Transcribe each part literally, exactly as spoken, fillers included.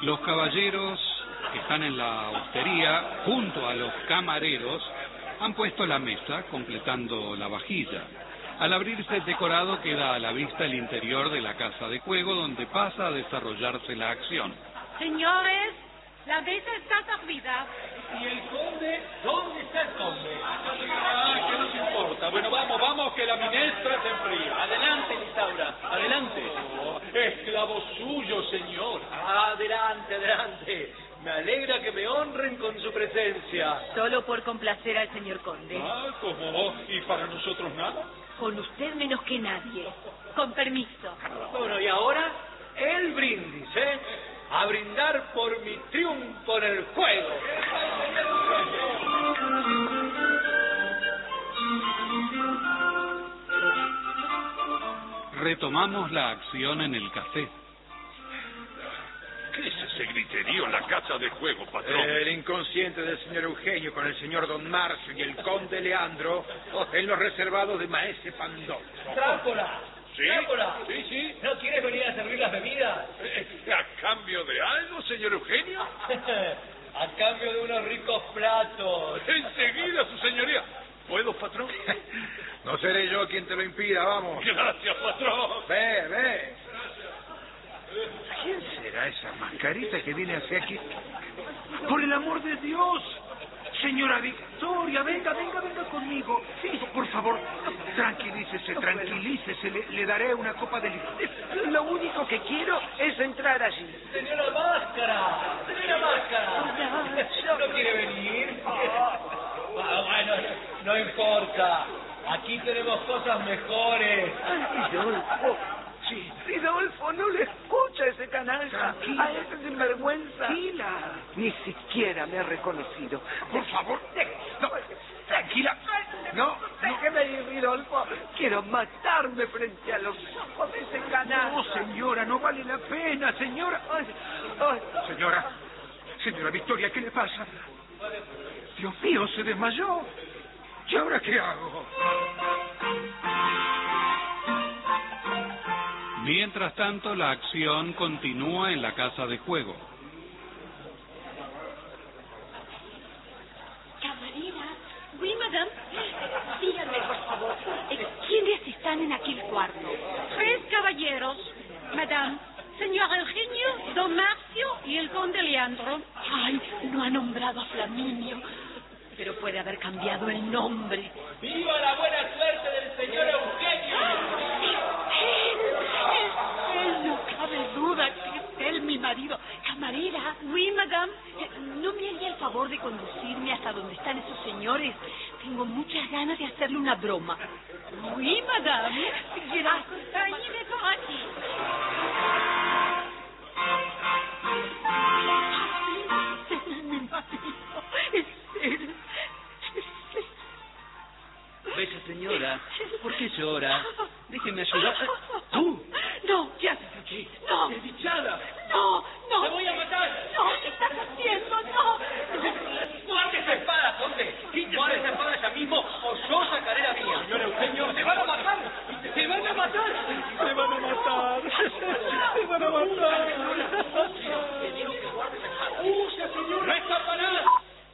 Los caballeros que están en la hostería, junto a los camareros, han puesto la mesa, completando la vajilla. Al abrirse el decorado queda a la vista el interior de la casa de juego, donde pasa a desarrollarse la acción. Señores, la mesa está servida. ¿Y el conde? ¿Dónde está el conde? Ah, ¿qué nos importa? Bueno, vamos, vamos, que la minestra se enfría. Adelante, Lisaura, adelante. Oh, esclavo suyo, señor. Adelante, adelante. Me alegra que me honren con su presencia. Solo por complacer al señor conde. Ah, ¿cómo? ¿Y para nosotros nada? Con usted menos que nadie. Con permiso. Bueno, y ahora el brindis, ¿eh? A brindar por mi triunfo en el juego. Retomamos la acción en el café. ¿Qué es ese griterío en la casa de juego, patrón? El inconsciente del señor Eugenio con el señor Don Marcio y el conde Leandro en los reservados de Maese Pandolfo. ¡Trápola! ¿Sí? ¡Trápola! Sí, sí. ¿No quieres venir a servir las bebidas? Eh, ¿A cambio de algo, señor Eugenio? A cambio de unos ricos platos. Enseguida, su señoría. ¿Puedo, patrón? No seré yo quien te lo impida, vamos. Gracias, patrón. Ve, ve. ¿Quién será esa mascarita que viene hacia aquí? Por el amor de Dios, señora Victoria, venga, venga, venga conmigo. Sí, por favor, tranquilícese, tranquilícese, le, le daré una copa de licor. Lo único que quiero es entrar allí. Señora Máscara, señora Máscara. ¿No quiere venir? Ah, bueno, no importa. Aquí tenemos cosas mejores. Ay, Ridolfo. Sí, Ridolfo, no le escucha ese canalla. Tranquila. A ese sinvergüenza. Tranquila. Ni siquiera me ha reconocido. Por favor, no, tranquila. No, déjeme ir, Ridolfo. Quiero matarme frente a los ojos de ese canalla. No, señora, no vale la pena, señora. Ay, ay. Señora, señora Victoria, ¿qué le pasa? Dios mío, se desmayó. ¿Y ahora qué hago? Mientras tanto, la acción continúa en la casa de juego. Camarera. Oui, madame. Díganme, por favor, ¿quiénes están en aquel cuarto? Tres caballeros, madame. Señor Eugenio, Don Marcio y el conde Leandro. Ay, no ha nombrado a Flaminio. Pero puede haber cambiado el nombre. ¡Viva la buena suerte del señor Eugenio! ¡Es él! ¡Es él! No cabe duda que es él, mi marido. Camarera. Oui, madame. Eh, ¿No me haría el favor de conducirme hasta donde están esos señores? Tengo muchas ganas de hacerle una broma. Oui, madame. Gracias. Acompáñeme por aquí. Mi marido. Es él. Bella señora, ¿por qué llora? Déjeme ayudar. ¿Tú? No. ¿Qué haces aquí? No. ¡Desdichada! No, no. ¡Te voy a matar! No, ¿qué estás haciendo? No. ¡Guarde esa espada, conde! ¡Guarde esa espada ya mismo o yo sacaré la mía! Señor Eugenio, ¡te van a matar! ¡te van a matar! ¡Me van a matar! ¡Me van a matar! Te digo que guarde esa espada. ¡Usa, señor! ¡No escapa nada!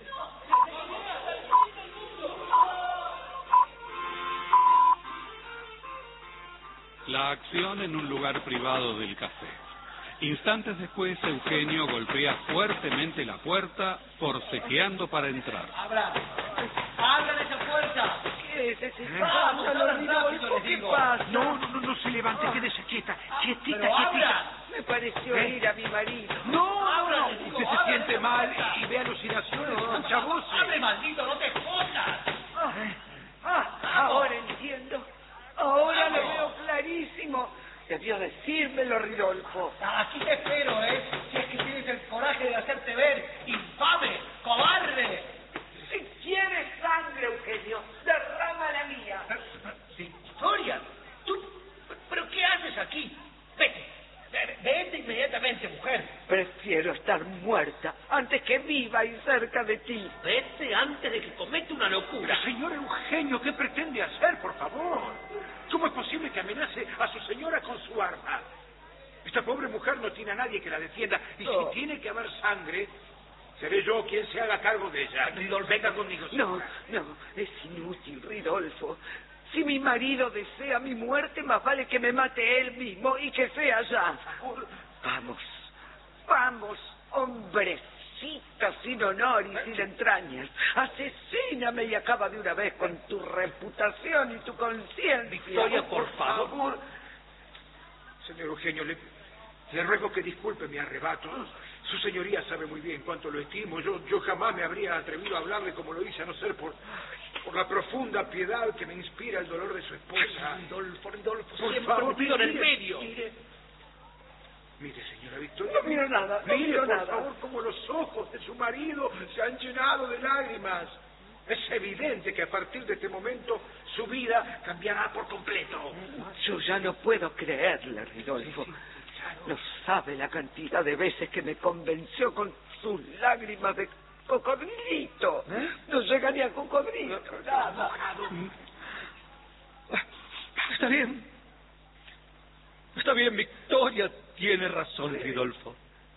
La acción en un lugar privado del café. Instantes después, Eugenio golpea fuertemente la puerta, forcejeando para entrar. ¡Abra! ¡Abran esa puerta! ¿Qué es ese Vamos, escándalo, abran rápido, Ridolfo? les ¿Qué digo. pasa? No, no, no se levante, quédese quieta. Quietita, ¡Pero quietita. abra! Me pareció ¿Eh? ir a mi marido. No, no, Abra, no. les digo, Usted se abra siente esa mal puerta. y ve alucinaciones, escucha voces. ¡Abre, maldito, no te escondas! Ah, ah, ahora entiendo. Ahora lo veo clarísimo. Debió decírmelo, Ridolfo. Aquí te espero, ¿eh? Si es que tienes el coraje de hacerte ver, infame, cobarde. Si quieres sangre, Eugenio, derrama la mía. Victoria, tú, ¿pero qué haces aquí? Vete, vete inmediatamente, mujer. Prefiero estar muerta antes que viva y cerca de ti. Vete antes de que cometa una locura. Señor Eugenio, ¿qué pretende hacer, por favor? ¿Cómo es posible que amenace a su señora con su arma? Esta pobre mujer no tiene a nadie que la defienda y Oh. si tiene que sangre, seré yo quien se haga cargo de ella. Ridolfo, venga conmigo, No, señora. no, es inútil, Ridolfo. Si mi marido desea mi muerte, más vale que me mate él mismo y que sea ya. Vamos, vamos, hombrecita sin honor y sin entrañas. Asesíname y acaba de una vez con tu reputación y tu conciencia. Victoria, por favor. Señor Eugenio, le, le ruego que disculpe mi arrebato. Su señoría sabe muy bien cuánto lo estimo. Yo, yo jamás me habría atrevido a hablarle como lo hice, a no ser por, por la profunda piedad que me inspira el dolor de su esposa. Ay, Ridolfo, Ridolfo, Por siempre favor, metido en el mire, medio. Mire, mire, señora Victoria. No miro nada, no mire, miro por nada. favor, como los ojos de su marido se han llenado de lágrimas. Es evidente que a partir de este momento su vida cambiará por completo. Yo ya no puedo creerle, Ridolfo. No sabe la cantidad de veces que me convenció con sus lágrimas de cocodrilito. ¿Eh? No llega ni a cocodrilo, nada. Está bien. Está bien, Victoria tiene razón, Ridolfo.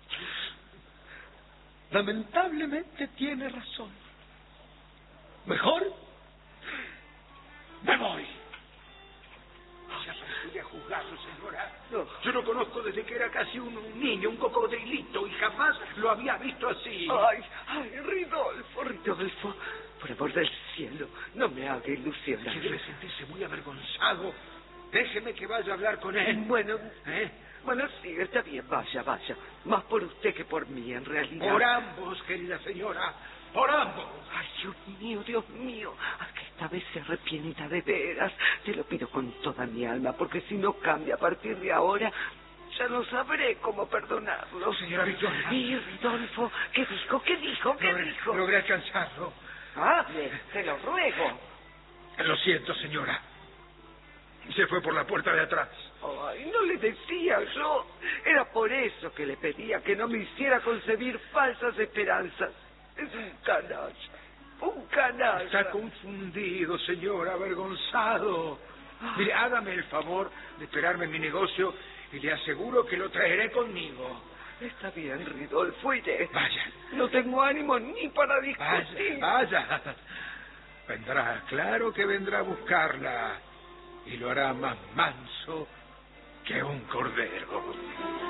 Lamentablemente tiene razón. Mejor me voy. Se apresure a juzgarlo, señora. No. Yo lo conozco desde que era casi un, un niño, un cocodrilito, y jamás lo había visto así. Ay, ay, Ridolfo, Ridolfo, por amor del cielo, no me haga ilusionar. Si debe sentirse muy avergonzado, déjeme que vaya a hablar con él. Bueno, ¿Eh? bueno, sí, está bien, vaya, vaya. Más por usted que por mí, en realidad. Por ambos, querida señora, por ambos. Ay, Dios mío, Dios mío, a que esta vez se arrepienta de veras. Te lo pido con toda mi alma, porque si no cambia a partir de ahora, ya no sabré cómo perdonarlo. Señora Victoria. Y Ridolfo, ¿qué dijo? ¿Qué dijo? ¿Qué Logré, dijo? logré alcanzarlo. Hable, te lo ruego. Lo siento, señora. Se fue por la puerta de atrás. Ay, no le decía yo. Era por eso que le pedía que no me hiciera concebir falsas esperanzas. Es un canalla, un canalla. Está confundido, señor, avergonzado. Mire, hágame el favor de esperarme en mi negocio y le aseguro que lo traeré conmigo. Está bien, Ridolfo, iré. Vaya. No tengo ánimo ni para discutir. Vaya, vaya. Vendrá, claro que vendrá a buscarla. Y lo hará más manso que un cordero.